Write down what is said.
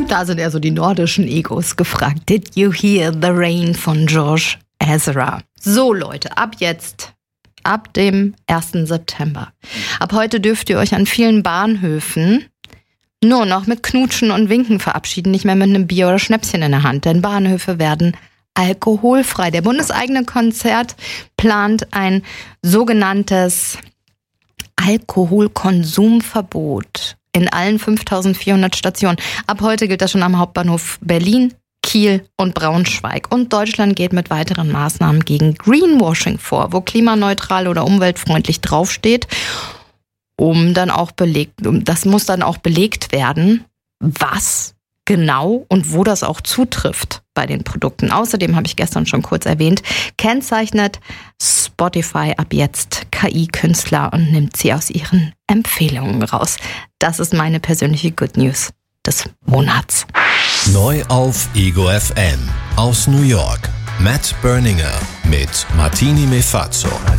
Da sind eher so die nordischen Egos gefragt. Did you hear the rain von George Ezra? So Leute, ab jetzt, ab dem 1. September. Ab heute dürft ihr euch an vielen Bahnhöfen nur noch mit Knutschen und Winken verabschieden, nicht mehr mit einem Bier oder Schnäpschen in der Hand, denn Bahnhöfe werden alkoholfrei. Der bundeseigene Konzert plant ein sogenanntes Alkoholkonsumverbot in allen 5400 Stationen. Ab heute gilt das schon am Hauptbahnhof Berlin, Kiel und Braunschweig. Und Deutschland geht mit weiteren Maßnahmen gegen Greenwashing vor, wo klimaneutral oder umweltfreundlich draufsteht, das muss dann auch belegt werden, was genau und wo das auch zutrifft bei den Produkten. Außerdem habe ich gestern schon kurz erwähnt, kennzeichnet Spotify ab jetzt KI-Künstler und nimmt sie aus ihren Empfehlungen raus. Das ist meine persönliche Good News des Monats. Neu auf Ego FM aus New York. Matt Berninger mit Martini Mefazzo.